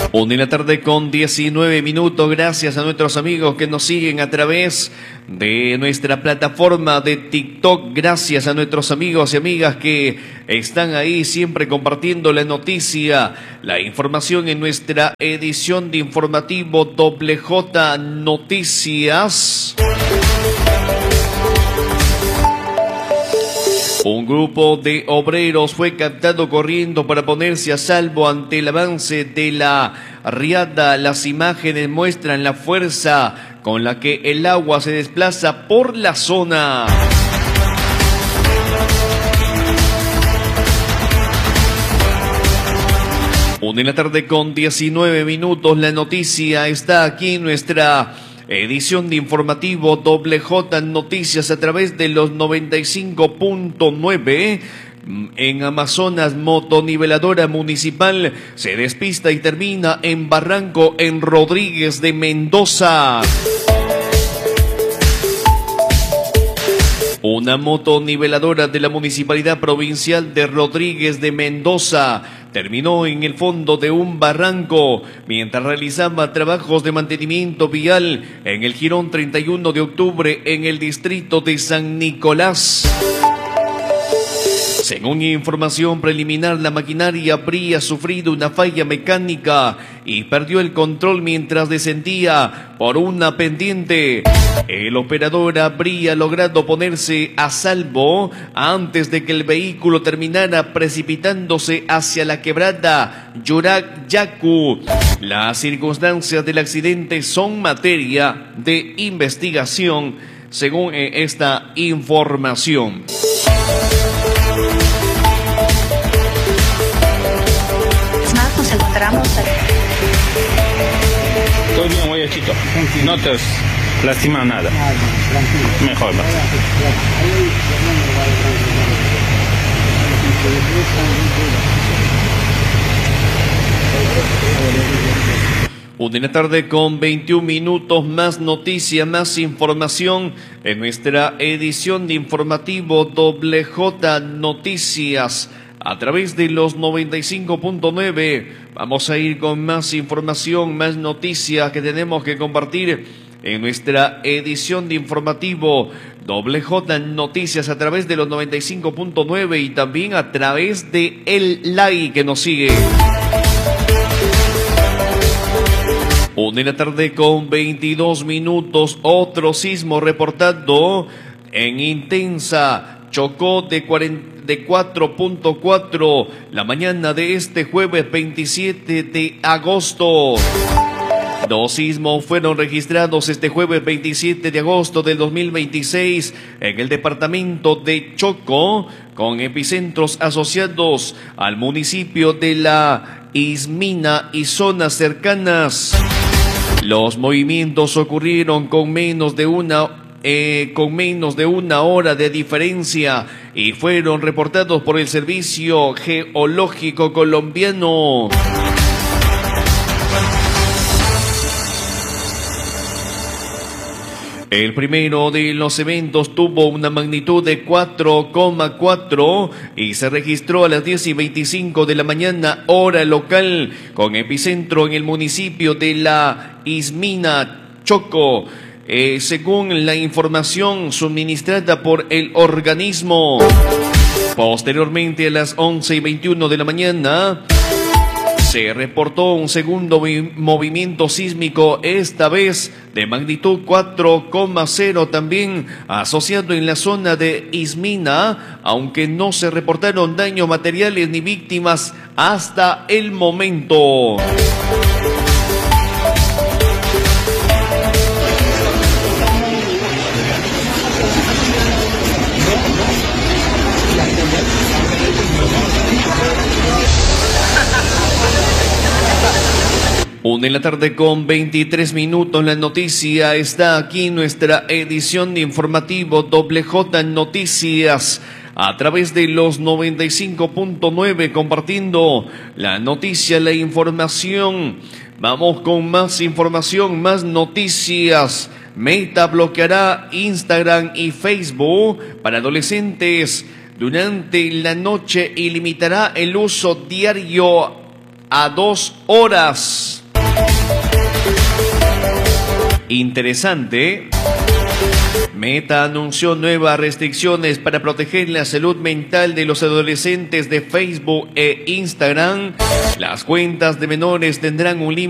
1 de la tarde con 19 minutos. Gracias a nuestros amigos que nos siguen a través de nuestra plataforma de TikTok. Gracias a nuestros amigos y amigas que están ahí siempre compartiendo la noticia, la información en nuestra edición de informativo WJ Noticias. Un grupo de obreros fue captado corriendo para ponerse a salvo ante el avance de la riada. Las imágenes muestran la fuerza con la que el agua se desplaza por la zona. Una de la tarde con 19 minutos. La noticia está aquí en nuestra edición de informativo WJ Noticias a través de los 95.9. En Amazonas, motoniveladora municipal se despista y termina en barranco en Rodríguez de Mendoza. Una motoniveladora de la Municipalidad Provincial de Rodríguez de Mendoza terminó en el fondo de un barranco mientras realizaba trabajos de mantenimiento vial en el jirón 31 de octubre en el distrito de San Nicolás. Según información preliminar, la maquinaria habría sufrido una falla mecánica y perdió el control mientras descendía por una pendiente. El operador habría logrado ponerse a salvo antes de que el vehículo terminara precipitándose hacia la quebrada Yurak Yacu. Las circunstancias del accidente son materia de investigación, según esta información. Nos encontramos todo bien, Guayachito. No te has lastimado nada. Mejor va. Una de la tarde con 21 minutos. Más noticia, más información en nuestra edición de informativo WJ Noticias a través de los 95.9. Vamos a ir con más información, más noticias que tenemos que compartir en nuestra edición de informativo WJ Noticias a través de los 95.9 y también a través de el like que nos sigue. 1 de la tarde con 22 minutos. Otro sismo reportado en Intensa. Chocó de 4.4 la mañana de este jueves 27 de agosto. Dos sismos fueron registrados este jueves 27 de agosto del 2026 en el departamento de Chocó, con epicentros asociados al municipio de La Ismina y zonas cercanas. Los movimientos ocurrieron con menos de una hora de diferencia y fueron reportados por el Servicio Geológico Colombiano. El primero de los eventos tuvo una magnitud de 4,4 y se registró a las 10:25 de la mañana, hora local, con epicentro en el municipio de La Ismina, Chocó. Según la información suministrada por el organismo. Posteriormente, a las 11:21 de la mañana, se reportó un segundo movimiento sísmico, esta vez de magnitud 4,0, también asociado en la zona de Ismina, aunque no se reportaron daños materiales ni víctimas hasta el momento. Una de la tarde con 23 minutos. La noticia está aquí en nuestra edición de informativo WJ Noticias a través de los 95.9, compartiendo la noticia, la información. Vamos con más información, más noticias. Meta bloqueará Instagram y Facebook para adolescentes durante la noche y limitará el uso diario a 2 horas. Interesante. Meta anunció nuevas restricciones para proteger la salud mental de los adolescentes de Facebook e Instagram. Las cuentas de menores tendrán un límite